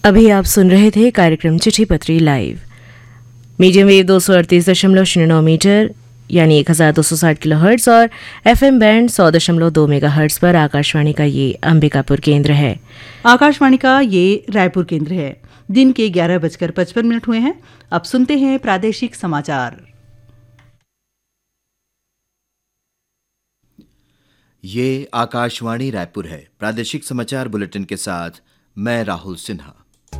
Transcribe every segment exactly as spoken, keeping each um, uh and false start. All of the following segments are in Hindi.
अभी आप सुन रहे थे कार्यक्रम चिट्ठी पत्री लाइव। मीडियम वेव दो सौ अड़तीस दशमलव शून्य नौ मीटर यानी एक हजार दो सौ साठ किलो हर्ट्स और एफएम बैंड सौ दशमलव दो मेगा हर्ट्स पर आकाशवाणी का ये अंबिकापुर केंद्र है। आकाशवाणी का ये रायपुर केंद्र है। दिन के ग्यारह बजकर पचपन मिनट हुए हैं। अब सुनते हैं प्रादेशिक समाचार। ये आकाशवाणी रायपुर है। प्रादेशिक समाचार बुलेटिन के साथ मैं राहुल सिन्हा।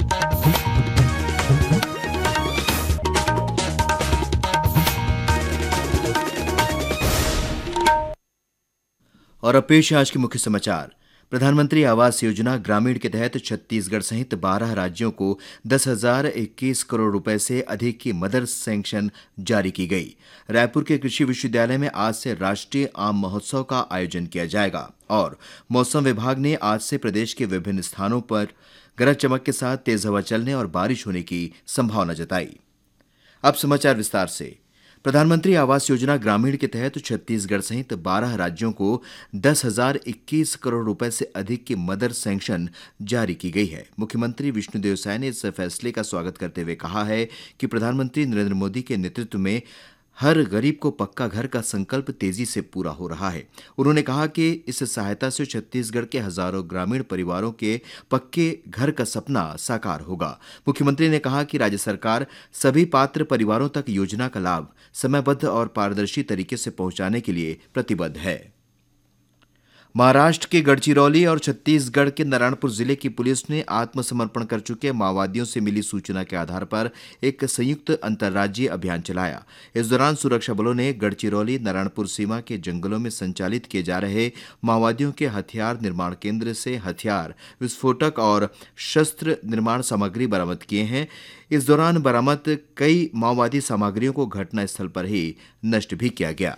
और अब पेश है आज के मुख्य समाचार। प्रधानमंत्री आवास योजना ग्रामीण के तहत छत्तीसगढ़ सहित बारह राज्यों को दस हजार इक्कीस करोड़ रुपए से अधिक की मदद सैंक्शन जारी की गई। रायपुर के कृषि विश्वविद्यालय में आज से राष्ट्रीय आम महोत्सव का आयोजन किया जाएगा और मौसम विभाग ने आज से प्रदेश के विभिन्न स्थानों पर गरज चमक के साथ तेज हवा चलने और बारिश होने की संभावना जताई। अब समाचार विस्तार से। प्रधानमंत्री आवास योजना ग्रामीण के तहत छत्तीसगढ़ सहित बारह राज्यों को दस हजार इक्कीस करोड़ रुपए से अधिक की मदद सैंक्शन जारी की गई है। मुख्यमंत्री विष्णुदेव साय ने इस फैसले का स्वागत करते हुए कहा है कि प्रधानमंत्री नरेंद्र मोदी के नेतृत्व में हर गरीब को पक्का घर का संकल्प तेजी से पूरा हो रहा है। उन्होंने कहा कि इस सहायता से छत्तीसगढ़ के हजारों ग्रामीण परिवारों के पक्के घर का सपना साकार होगा। मुख्यमंत्री ने कहा कि राज्य सरकार सभी पात्र परिवारों तक योजना का लाभ समयबद्ध और पारदर्शी तरीके से पहुंचाने के लिए प्रतिबद्ध है। महाराष्ट्र के गढ़चिरौली और छत्तीसगढ़ के नारायणपुर जिले की पुलिस ने आत्मसमर्पण कर चुके माओवादियों से मिली सूचना के आधार पर एक संयुक्त अंतर्राज्यीय अभियान चलाया। इस दौरान सुरक्षा बलों ने गढ़चिरौली नारायणपुर सीमा के जंगलों में संचालित किए जा रहे माओवादियों के हथियार निर्माण केंद्र से हथियार, विस्फोटक और शस्त्र निर्माण सामग्री बरामद किए हैं। इस दौरान बरामद कई माओवादी सामग्रियों को घटनास्थल पर ही नष्ट भी किया गया।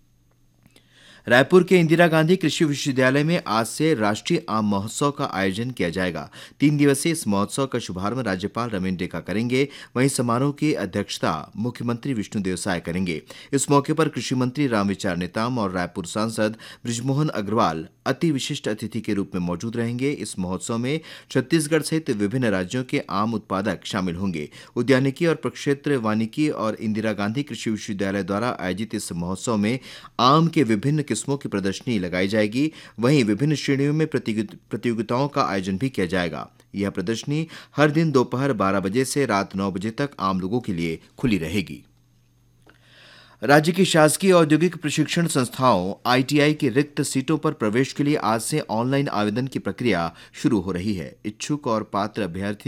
रायपुर के इंदिरा गांधी कृषि विश्वविद्यालय में आज से राष्ट्रीय आम महोत्सव का आयोजन किया जाएगा। तीन दिवसीय इस महोत्सव का शुभारंभ राज्यपाल रमेश डेका करेंगे। वहीं समारोह की अध्यक्षता मुख्यमंत्री विष्णुदेव साय करेंगे। इस मौके पर कृषि मंत्री रामविचार नेताम और रायपुर सांसद बृजमोहन अग्रवाल अति विशिष्ट अतिथि के रूप में मौजूद रहेंगे। इस महोत्सव में छत्तीसगढ़ सहित विभिन्न राज्यों के आम उत्पादक शामिल होंगे। उद्यानिकी और प्रक्षेत्र वानिकी और इंदिरा गांधी कृषि विश्वविद्यालय द्वारा आयोजित इस महोत्सव में आम के विभिन्न किस्मों की प्रदर्शनी लगाई जाएगी। वहीं विभिन्न श्रेणियों में प्रतियोगिताओं का आयोजन भी किया जाएगा। यह प्रदर्शनी हर दिन दोपहर बारह बजे से रात नौ बजे तक आम लोगों के लिए खुली रहेगी। राज्य की शासकीय औद्योगिक प्रशिक्षण संस्थाओं आईटीआई की रिक्त सीटों पर प्रवेश के लिए आज से ऑनलाइन आवेदन की प्रक्रिया शुरू हो रही है। इच्छुक और पात्र अभ्यर्थी